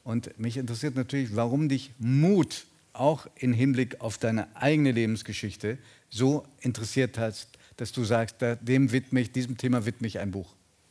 Und mich interessiert natürlich, warum dich Mut auch im Hinblick auf deine eigene Lebensgeschichte so interessiert hat, dass du sagst, diesem Thema widme ich ein Buch.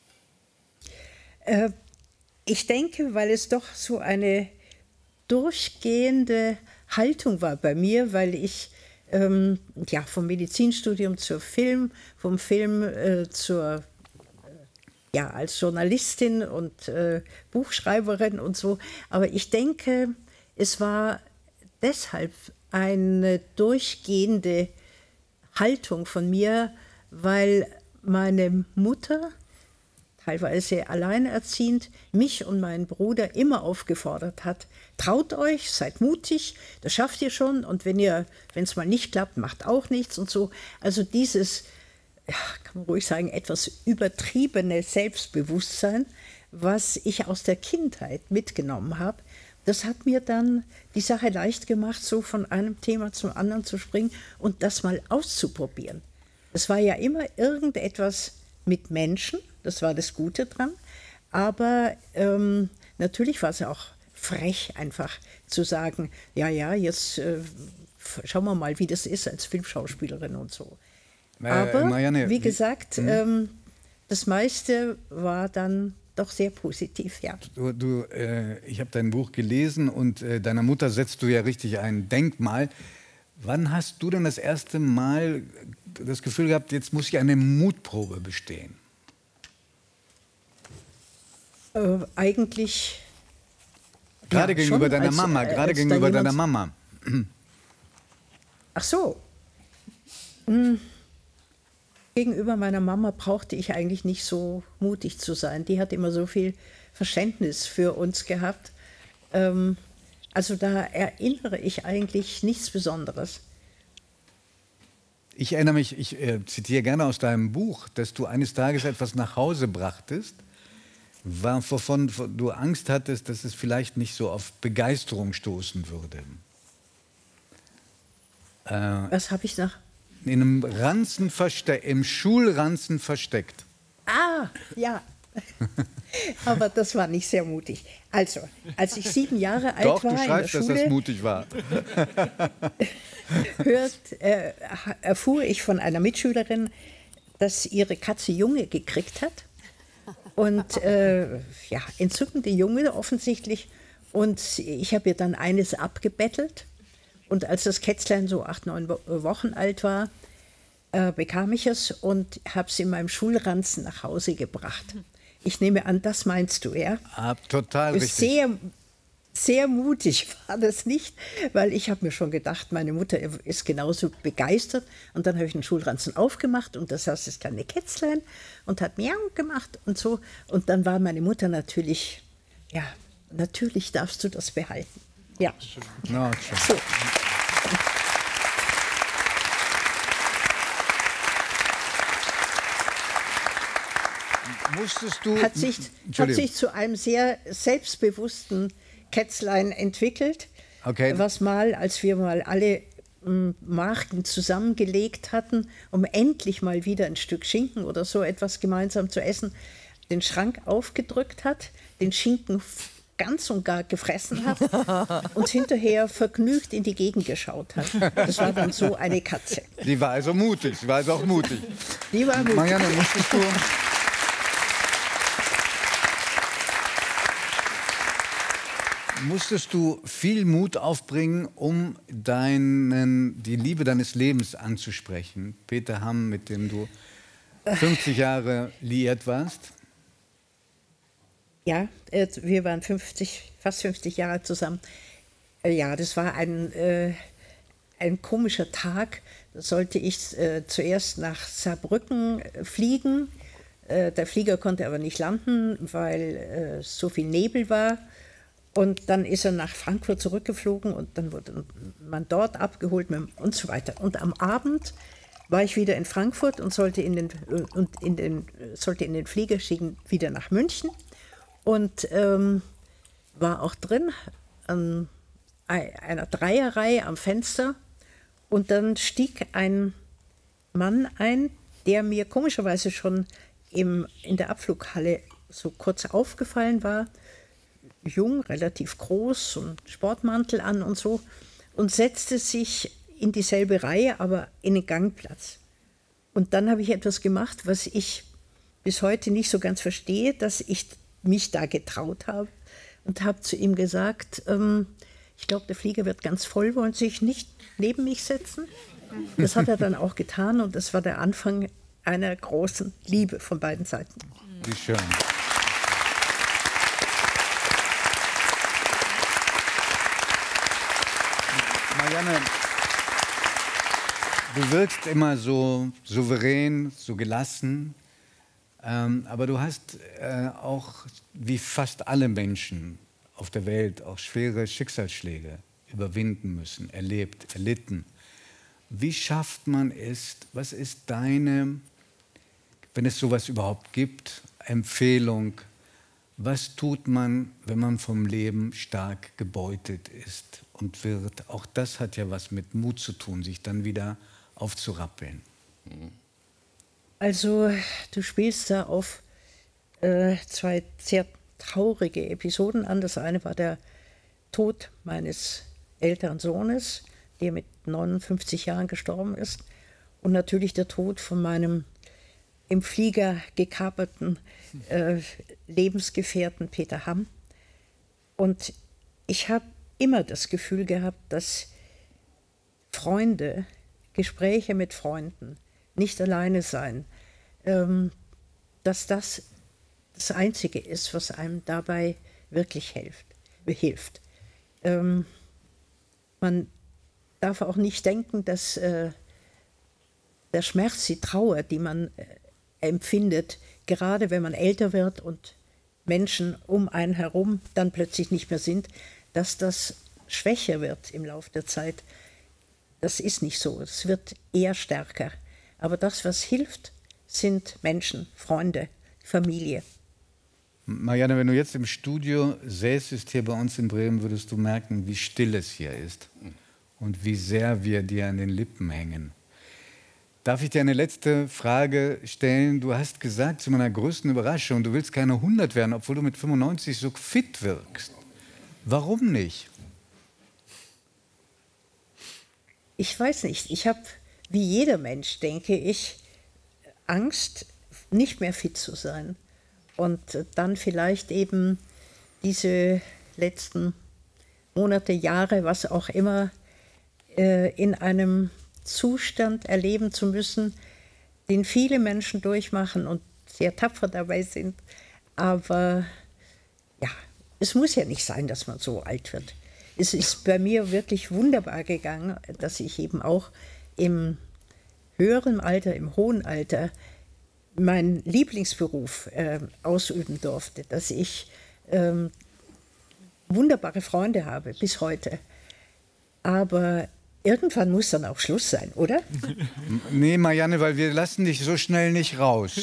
Ich denke, weil es doch so eine durchgehende Haltung war bei mir, weil ich ja, vom Medizinstudium zur Film, vom Film zur ja, als Journalistin und Buchschreiberin und so. Aber ich denke, es war deshalb eine durchgehende Haltung von mir, weil meine Mutter, teilweise alleinerziehend, mich und meinen Bruder immer aufgefordert hat, traut euch, seid mutig, das schafft ihr schon und wenn es mal nicht klappt, macht auch nichts und so. Also dieses, ja, kann man ruhig sagen, etwas übertriebene Selbstbewusstsein, was ich aus der Kindheit mitgenommen habe, das hat mir dann die Sache leicht gemacht, so von einem Thema zum anderen zu springen und das mal auszuprobieren. Es war ja immer irgendetwas mit Menschen, das war das Gute dran, aber natürlich war es auch frech, einfach zu sagen, ja, jetzt schauen wir mal, wie das ist als Filmschauspielerin und so. Aber, Marianne, wie gesagt, das meiste war dann doch sehr positiv, ja. Ich habe dein Buch gelesen und deiner Mutter setzt du ja richtig ein Denkmal. Wann hast du denn das erste Mal das Gefühl gehabt, jetzt muss ich eine Mutprobe bestehen? Eigentlich... Gerade ja, gegenüber deiner Mama, gerade gegenüber deiner Mama. Ach so. Gegenüber meiner Mama brauchte ich eigentlich nicht so mutig zu sein. Die hat immer so viel Verständnis für uns gehabt. Also da erinnere ich eigentlich nichts Besonderes. Ich erinnere mich, ich zitiere gerne aus deinem Buch, dass du eines Tages etwas nach Hause brachtest, wovon du Angst hattest, dass es vielleicht nicht so auf Begeisterung stoßen würde. Was habe ich nach? In einem Ranzen im Schulranzen versteckt. Ah, ja. Aber das war nicht sehr mutig. Also, als ich 7 Jahre alt Doch, war du schreibst, in der Schule, dass das mutig war. Erfuhr ich von einer Mitschülerin, dass ihre Katze Junge gekriegt hat. Und ja, entzückende Junge offensichtlich. Und ich habe ihr dann eines abgebettelt. Und als das Kätzlein so 8, 9 Wochen alt war, bekam ich es und habe es in meinem Schulranzen nach Hause gebracht. Ich nehme an, das meinst du, ja? Total richtig. Sehr mutig war das nicht, weil ich habe mir schon gedacht, meine Mutter ist genauso begeistert. Und dann habe ich den Schulranzen aufgemacht und da saß das kleine Kätzlein und hat Miau gemacht und so. Und dann war meine Mutter natürlich, ja, natürlich darfst du das behalten. Ja. No, so. Hat sich zu einem sehr selbstbewussten Kätzlein entwickelt, was mal, als wir mal alle Marken zusammengelegt hatten, um endlich mal wieder ein Stück Schinken oder so etwas gemeinsam zu essen, den Schrank aufgedrückt hat, den Schinken ganz und gar gefressen hat und hinterher vergnügt in die Gegend geschaut hat. Das war dann so eine Katze. Die war also mutig, sie war also auch mutig. Die war mutig. Marianne, musstest du viel Mut aufbringen, um die Liebe deines Lebens anzusprechen? Peter Hamm, mit dem du 50 Jahre liiert warst? Ja, wir waren fast 50 Jahre zusammen. Ja, das war ein komischer Tag. Da sollte ich zuerst nach Saarbrücken fliegen. Der Flieger konnte aber nicht landen, weil so viel Nebel war. Und dann ist er nach Frankfurt zurückgeflogen und dann wurde man dort abgeholt und so weiter. Und am Abend war ich wieder in Frankfurt und sollte in den Flieger schicken, wieder nach München. Und war auch drin an einer Dreierreihe am Fenster. Und dann stieg ein Mann ein, der mir komischerweise schon in der Abflughalle so kurz aufgefallen war. jung, relativ groß, so einen Sportmantel an und so, und setzte sich in dieselbe Reihe, aber in den Gangplatz. Und dann habe ich etwas gemacht, was ich bis heute nicht so ganz verstehe, dass ich mich da getraut habe und habe zu ihm gesagt, ich glaube, der Flieger wird ganz voll, wollen Sie sich nicht neben mich setzen? Das hat er dann auch getan und das war der Anfang einer großen Liebe von beiden Seiten. Wie schön. Marianne, du wirkst immer so souverän, so gelassen, aber du hast auch, wie fast alle Menschen auf der Welt, auch schwere Schicksalsschläge überwinden müssen, erlebt, erlitten. Wie schafft man es, was ist deine, wenn es sowas überhaupt gibt, Empfehlung, was tut man, wenn man vom Leben stark gebeutet ist und wird? Auch das hat ja was mit Mut zu tun, sich dann wieder aufzurappeln. Also du spielst da auf zwei sehr traurige Episoden an. Das eine war der Tod meines älteren Sohnes, der mit 59 Jahren gestorben ist. Und natürlich der Tod von meinem im Flieger gekaperten Lebensgefährten Peter Hamm. Und ich habe immer das Gefühl gehabt, dass Freunde, Gespräche mit Freunden, nicht alleine sein, dass das das Einzige ist, was einem dabei wirklich hilft. Man darf auch nicht denken, dass der Schmerz, die Trauer, die man empfindet, gerade wenn man älter wird und Menschen um einen herum dann plötzlich nicht mehr sind, dass das schwächer wird im Laufe der Zeit. Das ist nicht so. Es wird eher stärker. Aber das, was hilft, sind Menschen, Freunde, Familie. Marianne, wenn du jetzt im Studio säßest hier bei uns in Bremen, würdest du merken, wie still es hier ist und wie sehr wir dir an den Lippen hängen. Darf ich dir eine letzte Frage stellen? Du hast gesagt, zu meiner größten Überraschung, du willst keine 100 werden, obwohl du mit 95 so fit wirkst. Warum nicht? Ich weiß nicht. Ich habe, wie jeder Mensch, denke ich, Angst, nicht mehr fit zu sein. Und dann vielleicht eben diese letzten Monate, Jahre, was auch immer, in einem Zustand erleben zu müssen, den viele Menschen durchmachen und sehr tapfer dabei sind. Aber ja, es muss ja nicht sein, dass man so alt wird. Es ist bei mir wirklich wunderbar gegangen, dass ich eben auch im höheren Alter, im hohen Alter, meinen Lieblingsberuf ausüben durfte, dass ich wunderbare Freunde habe bis heute. Aber irgendwann muss dann auch Schluss sein, oder? Nee, Marianne, weil wir lassen dich so schnell nicht raus.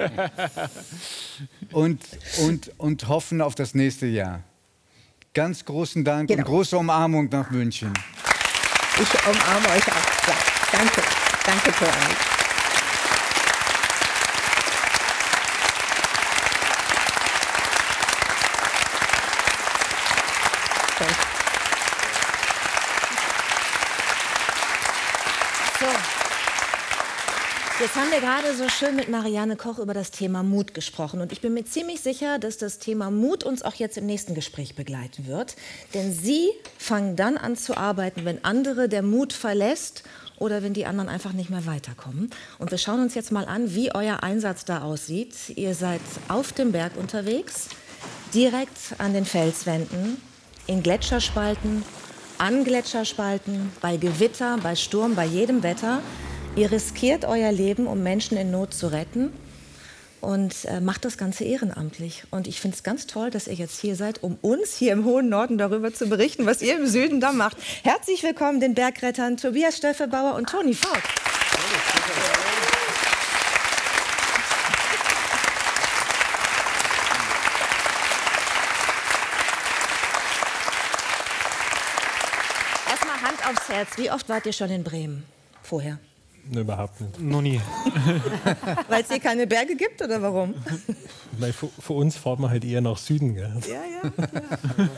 und hoffen auf das nächste Jahr. Ganz großen Dank und große Umarmung nach München. Ich umarme euch auch. Ja, danke. Danke, Torani. Jetzt haben wir gerade so schön mit Marianne Koch über das Thema Mut gesprochen. Und ich bin mir ziemlich sicher, dass das Thema Mut uns auch jetzt im nächsten Gespräch begleiten wird. Denn Sie fangen dann an zu arbeiten, wenn andere der Mut verlässt oder wenn die anderen einfach nicht mehr weiterkommen. Und wir schauen uns jetzt mal an, wie euer Einsatz da aussieht. Ihr seid auf dem Berg unterwegs, direkt an den Felswänden, in Gletscherspalten, an Gletscherspalten, bei Gewitter, bei Sturm, bei jedem Wetter. Ihr riskiert euer Leben, um Menschen in Not zu retten und macht das Ganze ehrenamtlich. Und ich finde es ganz toll, dass ihr jetzt hier seid, um uns hier im hohen Norden darüber zu berichten, was ihr im Süden da macht. Herzlich willkommen den Bergrettern Tobias Stöffelbauer und Toni Vogt. Erstmal Hand aufs Herz. Wie oft wart ihr schon in Bremen vorher? Ne, überhaupt nicht. Noch nie. Weil es hier keine Berge gibt oder warum? Weil für uns fährt man halt eher nach Süden. Gell? Ja, ja.